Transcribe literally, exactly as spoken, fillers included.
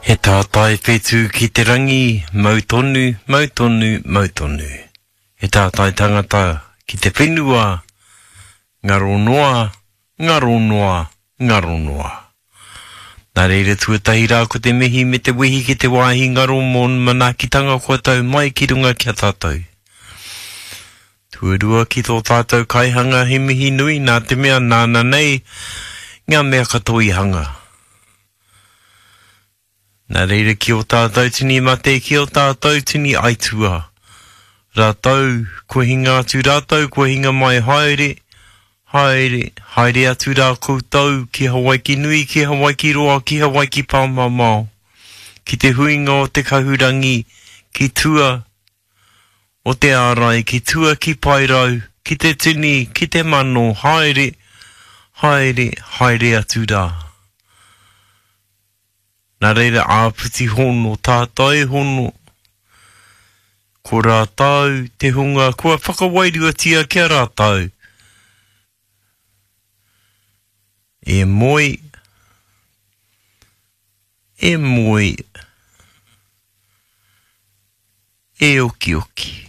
He tātai whetū ki te rangi, mau tonu, mau tonu, mau tonu. He tātai tangata ki te whenua, ngaro noa, ngaro noa, ngaro noa. Nā reira tuatahi rā ko te mihi me te wehi ki te wāhi ngaro mon manakitanga kua tau mai ki runga kia tātou. Tuarua ki tō tātou kaihanga he mihi nui nā te mea nāna nei, ngā mea katoi hanga. Nā reira ki o tātou tini mate, ki o tātou tini aitua. Rātou, kua hinga atu rātou, kua hinga mai haere, haere, haere atu rā koutou, ki Hawaii ki nui, ki Hawaii ki roa, ki Hawaii ki pāmamao. Ki te huinga o te kahurangi, ki tua o te ārai, ki tua ki pairau, ki te tini, ki te mano, haere, haere, haere atu rā. Nā reira āputi hono, tātai hono. Ko rātau, te hunga, kua whakawairua tia kia rātau. E moi, e moi, e oki oki.